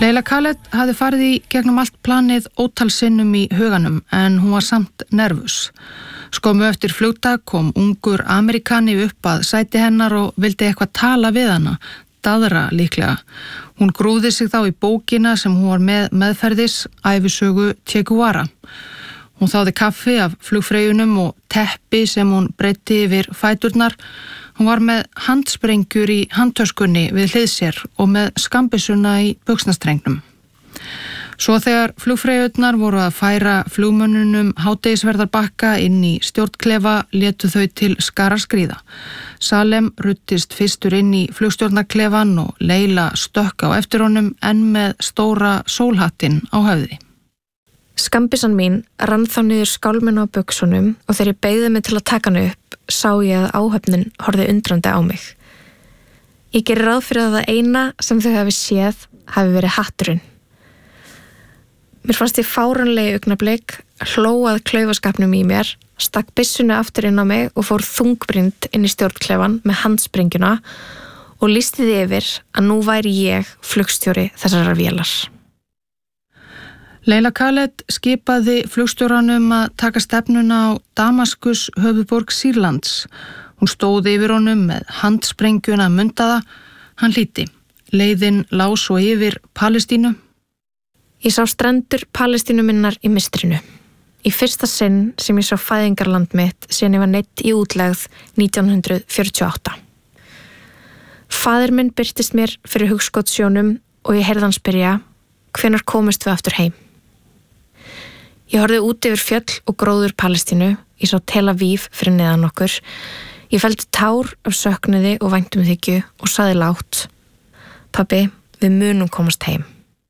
Leila Khaled hafði farið í gegnum allt planið ótal sinnum í huganum en hún var samt nervus. Skömmu eftir flugtak kom ungur Amerikani upp að sæti hennar og vildi eitthvað tala við hana, daðra líklega. Hún grúfði sig þá í bókina sem hún var meðferðis, ævisögu Che Guevara. Hún þáði kaffi af flugfreyjunum og teppi sem hún breiddi yfir fæturnar. Hún var með handsprengjur í handtöskunni við hlið sér og með skambissuna í buxnastrengnum. Svo þegar flugfreyjurnar voru að færa flugmönnunum hádegisverðarbakka inn í stjórnklefa létu þau til skara skríða. Salem ruddist fyrstur inn í flugstjórnarklefan og Leila stökk á eftir honum enn með stóra sólhattinn á höfði. Skambissan mín rann þá niður skálminn á buxunum og þegar ég beygði mig til að taka hann upp sá ég að áhöfnin horfði undrandi á mig. Ég geri ráð fyrir að það eina sem þau hafi séð hafi verið hatturinn. Mér fannst ég fáránlegi augnablik, hló að klaufaskapnum í mér, stakk byssunni aftur inn á mig og fór þungbrýnd inn í stjórnklefan með handsprengjuna og lýsti því yfir að nú væri ég flugstjóri þessarar vélar. Leila Khaled skipaði flugstjóranum að taka stefnuna á Damaskus, höfuðborg Sýrlands. Hún stóð yfir honum með handsprengjuna mundaða. Hann hlýddi. Leiðin lá svo yfir Palestínu. Ég sá strendur Palestínu minnar í mistrinu. Í fyrsta sinn sem ég sá fæðingarland mitt síðan ég var neitt í útlegð 1948. Faðir minn birtist mér fyrir hugskotssjónum og ég heyrði hann spyrja, hvenær komist við aftur heim? Ég horfði út yfir fjöll og gróður Palestínu, ég sá Tel Aviv fyrir neðan okkur. Ég felldi tár af söknuði og væntumþykju og sagði lágt, pabbi, við munum komast heim.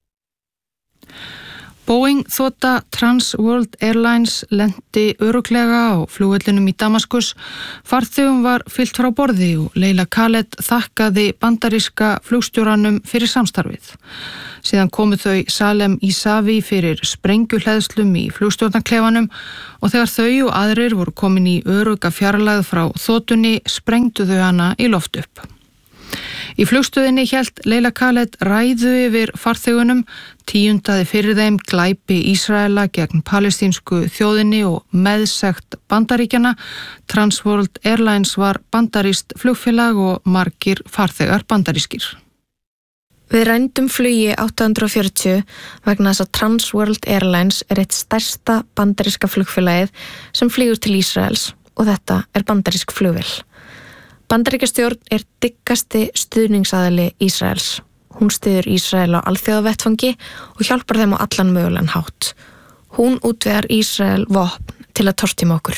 Boeing þota Trans World Airlines lenti örugglega á flugvellinum í Damaskus. Farþegum var fylgt frá borði og Leila Khaled þakkaði bandaríska flugstjóranum fyrir samstarfið. Síðan komu þau Salem Isavi fyrir sprengjuhleðslum í flugstjórnarklefanum og þegar þau og aðrir voru komin í örugga fjarlægð frá þotunni sprengdu þau hana í loft upp. Í flugstöðinni hélt Leila Khaled ræðu yfir farþegunum, tíundaði fyrir þeim glæpi Ísraela gegn palestínsku þjóðinni og meðsekt Bandaríkjana. Trans World Airlines var bandarískt flugfélag og margir farþegar bandarískir. Við rændum flugi 840 vegna þess að Trans World Airlines er eitt stærsta bandaríska flugfélagið sem flýgur til Ísraels og þetta er bandarísk flugvél. Bandaríkjastjórn er dyggasti stuðningsaðili Ísraels. Hún styður Ísrael á alþjóðavettvangi og hjálpar þeim á allan mögulegan hátt. Hún útvegar Ísrael vopn til að tortíma okkur.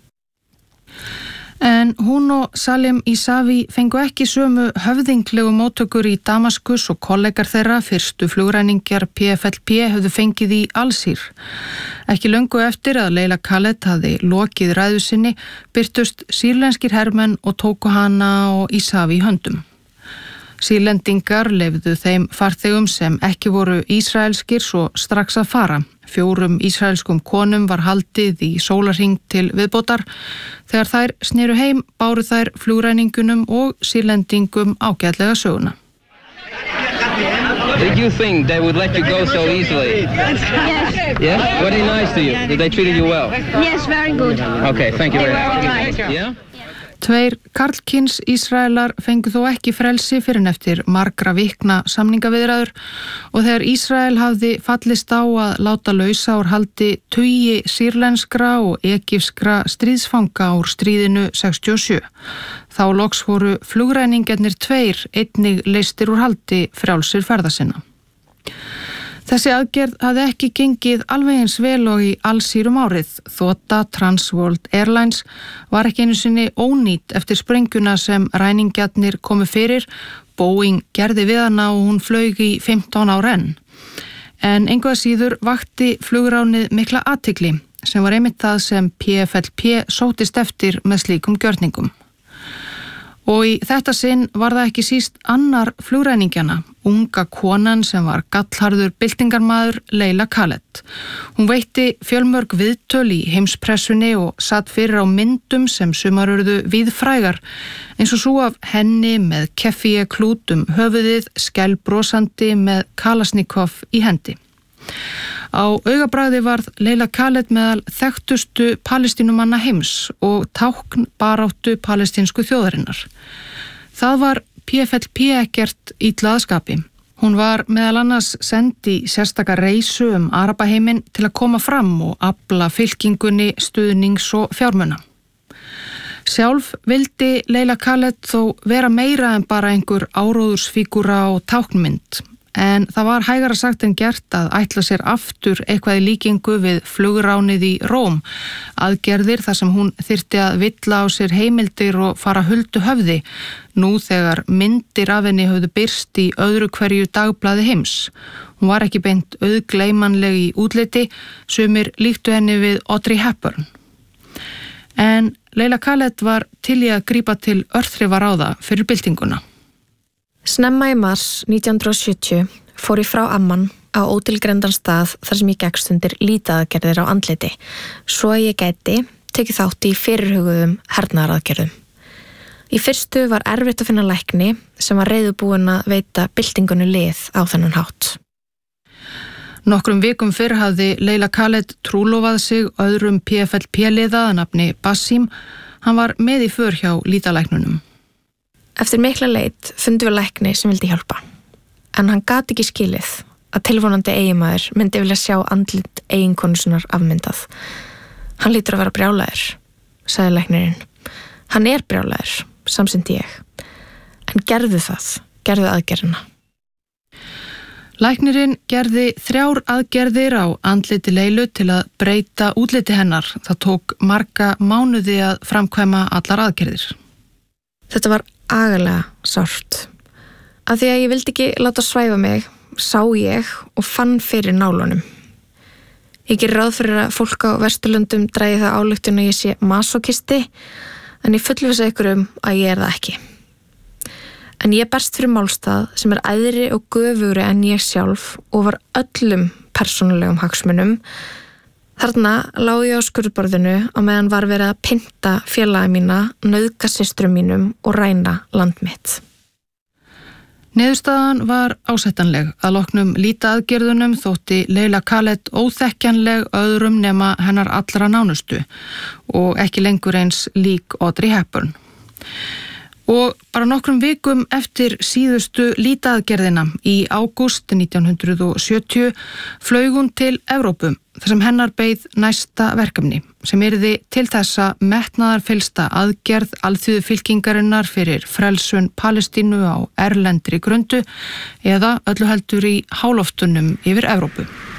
En hún og Salem Isavi fengu ekki sömu höfðinglegu móttökur í Damaskus og kollegar þeirra, fyrstu flugræningjar PFLP, höfðu fengið í Alsír. Ekki löngu eftir að Leila Khaled hafði lokið ræðu sinni, birtust sýrlenskir hermenn og tóku hana og Isavi í höndum. Sýrlendingar leyfðu þeim farþegum sem ekki voru ísraelskir svo strax að fara. 4 ísraelskum konum var haldið í sólarhring til viðbótar. Þegar þær sneru heim báru þær flugræningunum og sýrlendingum ágætlega söguna. Did you think they would let you go so easily? Yes. Yeah? Were they nice to you? Did they treat you well? Yes, very good. Okay, thank you very much. Nice. Yeah? 2 karlkyns Ísraelar fengu þó ekki frelsi fyrr en eftir margra vikna samningaviðræður og þegar Ísrael hafði fallist á að láta lausa úr haldi tugi sýrlenskra og egypskra stríðsfanga úr stríðinu 67. Þá loks voru flugræningarnir 2 einnig leystir úr haldi frjálsir ferða sinna. Þessi aðgerð hafði ekki gengið alveg eins vel og í Alsírum árið. Þota Trans World Airlines var ekki einu sinni ónýt eftir sprengjuna sem ræningjarnir komu fyrir. Boeing gerði við hana og hún flaug í 15 ár enn. En engu að síður vakti flugránið mikla athygli sem var einmitt það sem PFLP sóttist eftir með slíkum gjörningum. Og í þetta sinn var það ekki síst annar flugræningjana, unga konan sem var gallharður byltingarmaður Leila Khaled. Hún veitti fjölmörg viðtöl í heimspressunni og satt fyrir á myndum sem sumar urðu víðfrægar, eins og svo af henni með keffíeklút höfuðið, skælbrosandi með Kalashnikov í hendi. Á augabragði varð Leila Khaled meðal þekktustu palestínumanna heims og tákn baráttu palestínsku þjóðarinnar. Það var PFLP ekkert illa að skapi. Hún var meðal annars send í sérstaka reisu Arabaheiminn til að koma fram og afla fylkingunni stuðnings og fjármuna. Sjálf vildi Leila Khaled þó vera meira en bara einhver áróðursfígúra og táknmynd. En það var hægara sagt en gert að ætla sér aftur eitthvað í líkingu við flugránið í Róm, aðgerðir þar sem hún þyrfti að villa á sér heimildir og fara huldu höfði, nú þegar myndir af henni höfðu birst í öðru hverju dagblaði heims. Hún var ekki beint auðgleymanleg í útliti, sumir líktu henni við Audrey Hepburn. En Leila Khaled var til í að grípa til örþrifaráða fyrir byltinguna. Snemma í mars 1970 fór ég frá Amman á ótilgreindan stað þar sem ég gekkst undir lítaaðgerðir á andliti, svo að ég gæti tekið þátt í fyrirhuguðum hernaðaraðgerðum. Í fyrstu var erfitt að finna lækni sem var reiðubúin að veita byltingunni lið á þennan hátt. Nokkrum vikum fyrr hafði Leila Khaled trúlofað sig öðrum PFLP-liða að nafni Basim. Hann var með í för hjá lítalæknunum. Eftir mikla leit fundum við lækni sem vildi hjálpa, en hann gat ekki skilið að tilvonandi eiginmaður myndi vilja sjá andlit eiginkonusinnar afmyndað. Hann lítur að vera brjálæður, sagði læknirinn. Hann er brjálæður, samsinnti ég. En gerðu aðgerðina. Læknirinn gerði 3 aðgerðir á andliti Leilu til að breyta útliti hennar. Það tók marga mánuði að framkvæma allar aðgerðir. Þetta var agalega sárt. Af því að ég vildi ekki láta svæfa mig, sá ég og fann fyrir nálunum. Ég gerir ráð fyrir að fólk á Vesturlöndum dragi það ályktun að ég sé masókisti, en ég fullvissa ykkur að ég það ekki. En ég berst fyrir málstað sem er æðri og göfugri en ég sjálf og var öllum persónulegum hagsmunum. Þarna lá ég á skurðborðinu á meðan var verið að pynta félaga mína, nauðga systrum mínum og ræna land mitt. Niðurstaðan var ásættanleg. Að loknum lítaaðgerðunum þótti Leila Khaled óþekkjanleg öðrum nema hennar allra nánustu og ekki lengur eins lík Audrey Hepburn. Og bara nokkrum vikum eftir síðustu lítaaðgerðina í ágúst 1970 flaug hún til Evrópu, þar sem hennar beið næsta verkefni, sem yrði til þessa metnaðarfyllsta aðgerð alþýðufylkingarinnar fyrir frelsun Palestínu á erlendri grundu eða öllu heldur í háloftunum yfir Evrópu.